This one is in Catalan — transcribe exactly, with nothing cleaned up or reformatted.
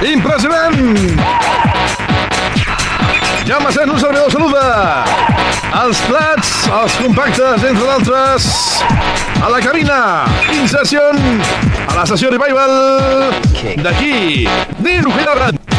Impressionant! Jaume Sens, un servidor, saluda! Els plats, els compactes, entre d'altres, a la cabina, in session, a la sessió Revival, d'aquí, Nirvana.